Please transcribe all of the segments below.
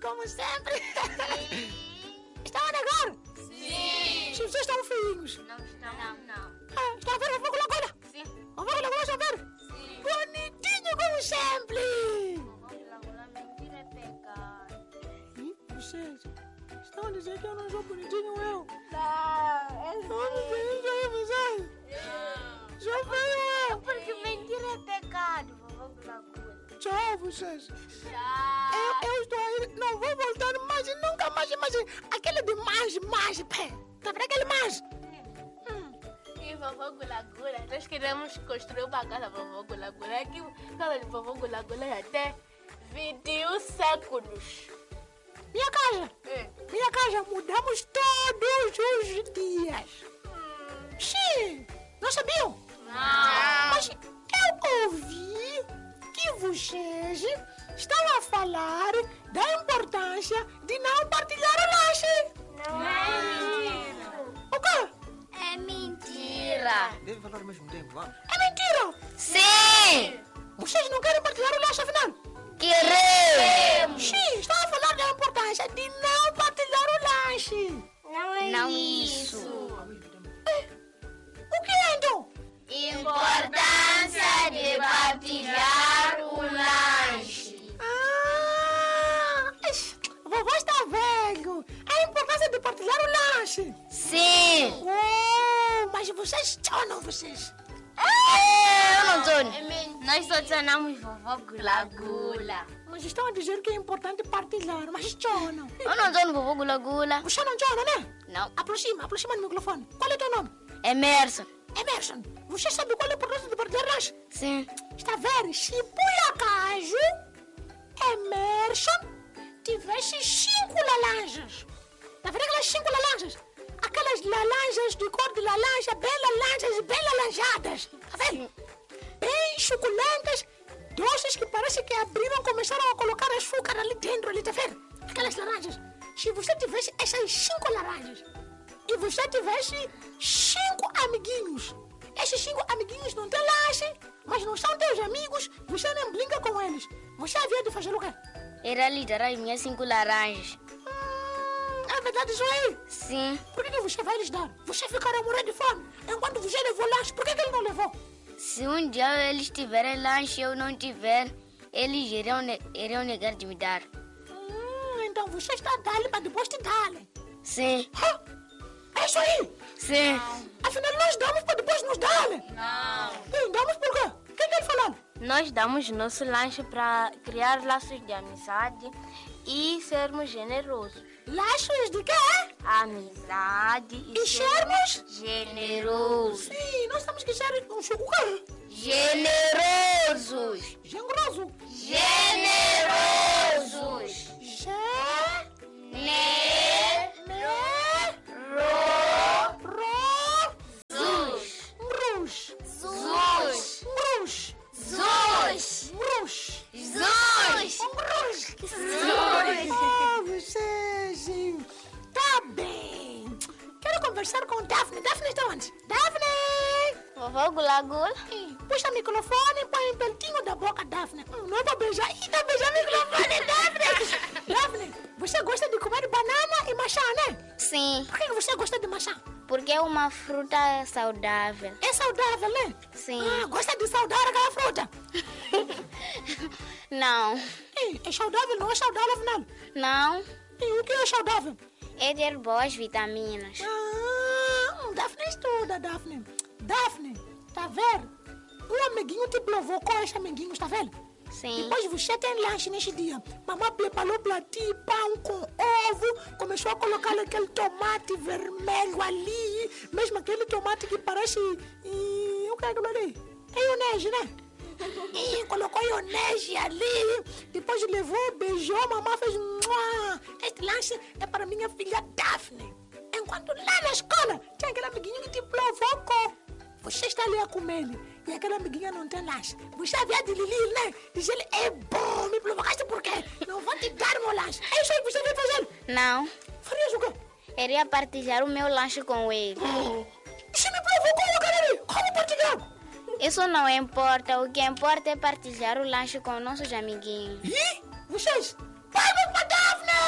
como sempre. Estão a negar? Sim. Se vocês estão feinhos. Não estamos. Não. Estão a ver o Vovô Lagola? Sim. O Vovô Lagola está a ver? Sim. Bonitinho como sempre. Vovô, mentira é pecado. E vocês estão a dizer que eu não sou bonitinho, eu? Não, Estão a dizer isso aí, vocês? Não. Sou feio, eu. Porque mentira é pecado, vovô Glagula. Tchau, vocês. Tchau. Eu estou aí, não vou voltar mais e nunca mais. Aquele de mais, pé. Tá vendo aquele mais? E vovô Gulagula, nós queremos construir uma casa vovô Gulagula. Aqui, casa de vovô Gulagula é até 21 séculos. Minha casa, mudamos todos os dias. Sim, não sabiam? Não. Mas eu ouvi que vocês estão a falar da importância de não partilhar o lanche. Não é mentira. O quê? É mentira. Deve falar ao mesmo tempo, vamos. É mentira. Sim. Vocês não querem partilhar o lanche, afinal? Queremos. Sim, estão a falar da importância de não partilhar o lanche. Não isso. O que é, então? Importância de partilhar o lanche. Vovô está velho. A importância de partilhar o lanche. Sim. Mas vocês não, vocês. Eu não tô. Nós só chamamos vovó Gula-Gula. Mas estão a dizer que é importante partilhar, mas não. Eu não tô no vovó Gula-Gula. Você não chora, né? Não. Aproxima do microfone. Qual é o teu nome? Emerson. Emerson. Você sabe qual é a importância de partilhar lanche? Sim. Está a ver? Se por acaso Emerson tivesse 5 laranjas. Está vendo aquelas 5 laranjas? Aquelas laranjas de cor de laranja, bem laranjas e bem laranjadas. Está vendo? Bem suculentas, doces que parece que abriram e começaram a colocar açúcar ali dentro, ali, tá vendo? Aquelas laranjas. Se você tivesse essas 5 laranjas e você tivesse 5 amiguinhos, esses 5 amiguinhos não têm lanche, mas não são teus amigos, você nem brinca com eles. Você havia de fazer o quê? Era liderar as minhas 5 laranjas. É verdade isso aí? Sim. Por que você vai lhes dar? Você ficará a morrer de fome. Enquanto você levou lanche, por que ele não levou? Se um dia eles tiverem lanche e eu não tiver, eles iriam negar de me dar. Então você está a dar-lhe para depois te dar-lhe. Sim. É isso aí? Sim. Afinal, nós damos para depois nos dar-lhe. Não. Damos por quê? O que ele falou? Nós damos nosso lanche para criar laços de amizade e sermos generosos. Laços de quê? Amizade E sermos? generosos. Sim, nós temos que ser um quê? Generosos. Generoso. Generosos. Você, tá bem. Quero conversar com Daphne. Daphne está onde? Daphne! Vovó Gula-Gula. Puxa o microfone e põe pertinho da boca, Daphne. Não é para beijar. Tá beijando o microfone, Daphne. Daphne, você gosta de comer banana e maçã, né? Sim, Por que você gosta de maçã? porque é uma fruta saudável. É saudável, né? Sim. Gosta de saudar aquela fruta? Não. É saudável, não é saudável, afinal. Não. E o que é saudável? É ter boas vitaminas. Daphne estuda, Daphne. Daphne, tá vendo? Um amiguinho te provocou esse amiguinho, tá vendo? Sim. Depois você tem lanche nesse dia. Mamãe preparou pra ti pão com ovo, começou a colocar aquele tomate vermelho ali, mesmo aquele tomate que parece... o que é aquilo ali? É ionese, né? E colocou ionese ali, depois levou, beijou, mamãe fez... Este lanche é para minha filha Daphne. Enquanto lá na escola tinha aquele amiguinho que te provocou. Você está ali a comer ele e aquela amiguinha não tem lanche. Você havia de Lili, né? Diz ele, é bom, me provocaste por quê? Não vou te dar meu lanche. É isso aí que você veio fazer? Não. Farias o quê? Iria partilhar o meu lanche com ele. Você me provocou, cara. Como partilhar? Isso não importa. O que importa é partilhar o lanche com nossos amiguinhos. E vocês, palmas para Daphne!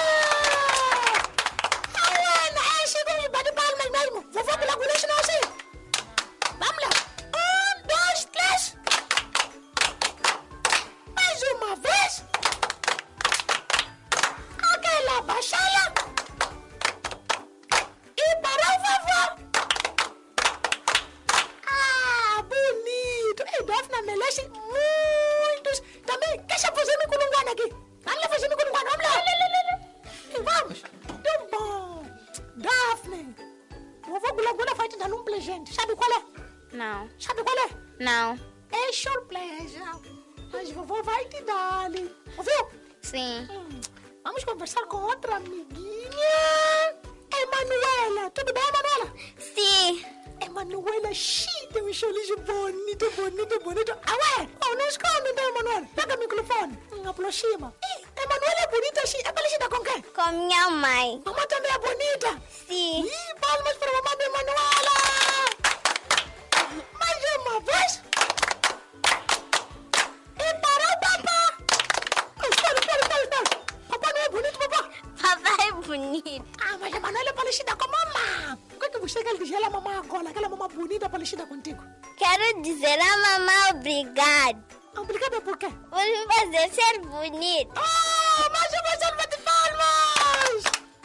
Gula vai te dar um presente. Sabe qual é? Não. Sabe qual é? Não. É surpresa. Mas vovó vai te dar. Ouviu? Sim. Vamos conversar com outra amiguinha. Emanuela. Tudo bem, Emanuela? Sim. Emanuela, tem um sorriso bonito. Ah, ué? Oh, não esconde, então, Emanuela. Pega o microfone. Aproxima. Emanuela é bonita assim. É parecida com quem? Com minha mãe. Mamãe também é bonita. Sim. Palmas para a mamãe da Emanuela. Mais uma vez. E para o papá. Espera. Papá não é bonito, papá? Papai é bonito. Ah, mas a Emanuela é parecida com a mamãe. O que você quer dizer a mamãe agora? Aquela mamãe bonita parecida contigo. Quero dizer a mamãe obrigado. Obrigada por quê? Por me fazer ser bonito. Mais uma salva de palmas!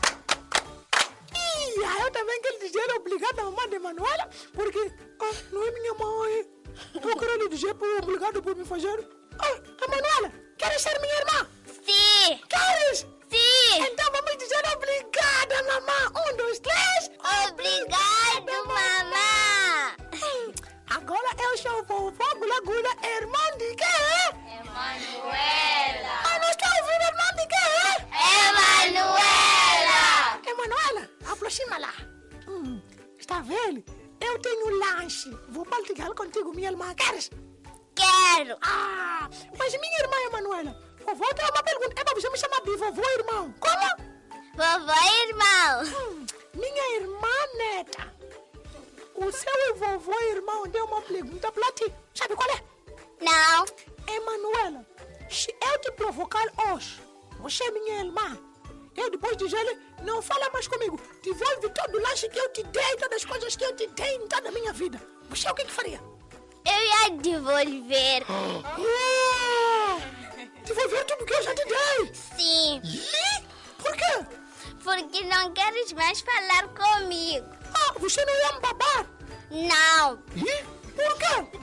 Eu também quero dizer obrigada à mamãe de Emanuela, porque não é minha mãe. Eu quero lhe dizer obrigado por me fazer. Emanuela, queres ser minha irmã? Sim. Queres? Sim. Então vamos dizer obrigada, mamãe. 1, 2, 3. Obrigado, mamãe. Agora eu sou vovó Gula, irmã de quem? Emanuela. Não estou ouvindo irmã de quem? Emanuela. Emanuela, aproxima lá. Está vendo? Eu tenho lanche. Vou partilhar contigo, minha irmã. Queres? Quero. Mas minha irmã Emanuela, vovó tem uma pergunta. É para você me chamar de vovô irmão. Como? Vovó e irmão. Minha irmã neta. O seu vovô irmão deu uma pergunta para ti. Sabe qual é? Não. Emanuela, se eu te provocar hoje, você é minha irmã. Eu depois dizer, não fala mais comigo. Devolve todo o lanche que eu te dei, todas as coisas que eu te dei em toda a minha vida. Você o que faria? Eu ia devolver. Devolver tudo que eu já te dei. Sim. Por quê? Porque não queres mais falar comigo. Você não ia me babar? Não. Por quê?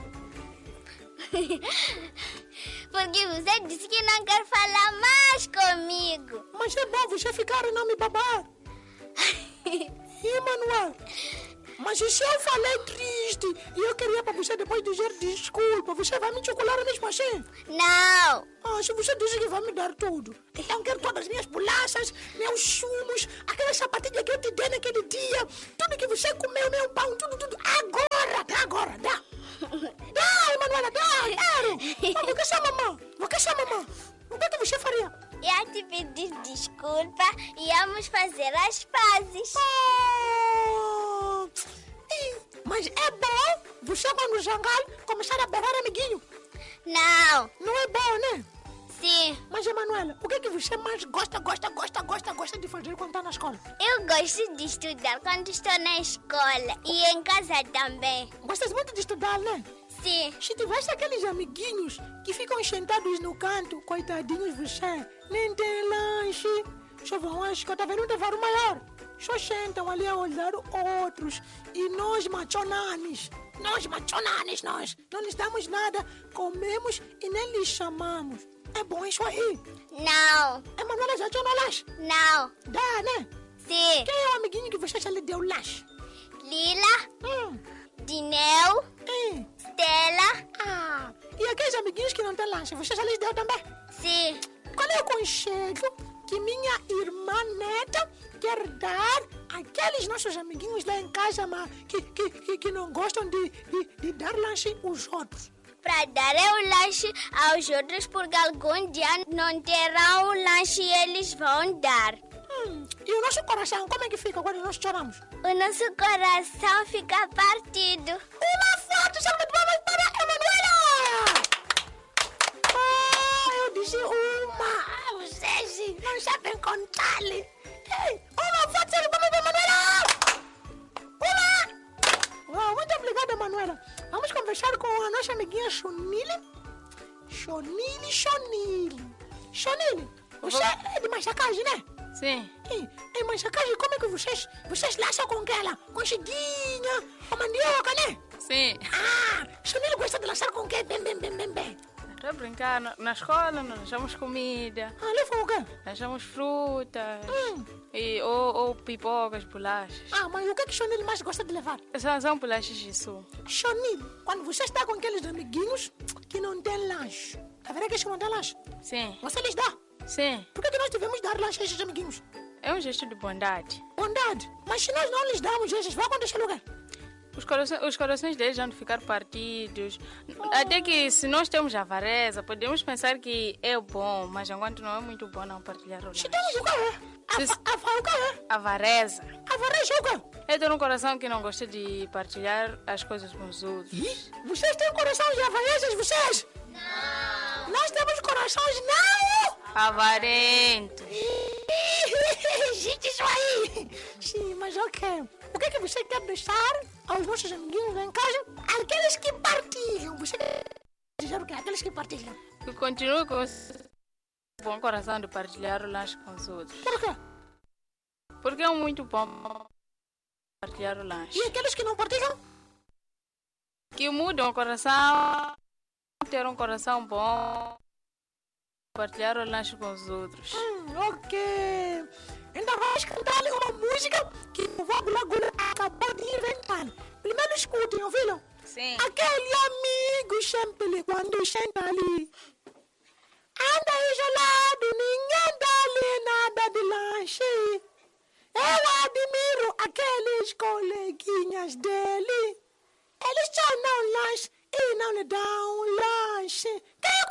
Porque você disse que não quer falar mais comigo. Mas é bom você ficar e não me babar. Manuel, mas e se eu falei triste e eu queria para você depois dizer desculpa, você vai me chocolar mesmo assim? Não. Se você disse que vai me dar tudo, então quero todas as minhas bolachas, meus chumos, aquela sapatilha que eu te dei naquele dia, tudo que você comeu, meu pão, tudo. Agora, dá. Dá, Emanuela, dá, quero. Vou caçar mamãe. O que você faria? Eu te pedir desculpa e íamos fazer as pazes. Mas é bom você quando jangar começar a berrar amiguinho. Não. Não é bom, né? Sim. Mas, Emanuela, o que você mais gosta de fazer quando está na escola? Eu gosto de estudar quando estou na escola e em casa também. Gostas muito de estudar, né? Sim. Se tivesse aqueles amiguinhos que ficam sentados no canto, coitadinhos você, nem tem lanche, só vão à escola, tá vendo um intervalo maior? Só sentam ali a olhar outros. E nós machonanes, não lhes damos nada, comemos e nem lhes chamamos. É bom isso aí? Não. Emanuela já tinha lanche? Não. Dá, né? Sim. Quem é o amiguinho que você já lhe deu lanche? Lila. Dineu. Stella. E aqueles amiguinhos que não têm lanche, você já lhes deu também? Sim. Qual é o conselho que minha irmã neta quer dar àqueles nossos amiguinhos lá em casa que não gostam de dar lanche aos outros? Para dar o lanche aos outros, porque algum dia não terão o lanche e eles vão dar. E o nosso coração, como é que fica quando nós choramos? O nosso coração fica partido. Uma forte salva de palmas para a Emanuela! Eu disse uma, vocês não sabem contar-lhe. Uma forte salva de palmas para a Emanuela! Muito obrigada, Emanuela. Vamos conversar com a nossa amiguinha Chonile. Chonile, você é de Machacagem, né? Sim. Em Machacagem, como é que vocês laçam com ela? Com chiguinha, com mandioca, né? Sim. Chonile gosta de lançar com quê? Bem. Tá a brincar, na escola nós achamos comida, Ah, leva o quê? achamos frutas, ou pipocas, bolachas. Ah, mas o que é que Chonil mais gosta de levar? São bolachas de sumo. Chonil, quando você está com aqueles amiguinhos que não têm lanche, tá vendo aqueles que não têm lanche? Sim, Você lhes dá. sim. Por que nós devemos dar lanche a esses amiguinhos? É um gesto de bondade. Bondade. Mas se nós não lhes damos esses, vai acontecer o quê? Os corações deles vão ficar partidos. Até que se nós temos avareza, podemos pensar que é bom, mas enquanto não é muito bom não partilhar o lanche. Se temos o quê? O quê? Avareza. Avareza o quê? É ter um coração que não gosta de partilhar as coisas com os outros. Ih, vocês têm coração de avarezas, vocês? Não. Nós temos corações não. Avarento. Gente, isso aí. Sim, mas ok. O que é que você quer deixar aos nossos amiguinhos lá em casa? Aqueles que partilham. Você quer dizer o quê? Aqueles que partilham. Que continue com esse bom coração de partilhar o lanche com os outros. Por quê? Porque é muito bom partilhar o lanche. E aqueles que não partilham? Que mudam o coração, ter um coração bom, partilhar o lanche com os outros. Ok. Ainda vais cantar ali uma música que o Vogo Laguna acabou de inventar. Primeiro escutem, ouviram? Sim. Aquele amigo sempre quando senta ali. Anda isolado, ninguém dá-lhe nada de lanche. Eu admiro aqueles coleguinhas dele. Eles só não lanche e não lhe dão lanche. Quem é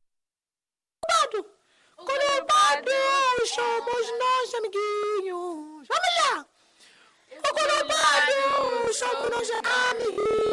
o culpado? Somos nós, amiguinhos. Vamos lá! O culpado somos nós, amiguinhos.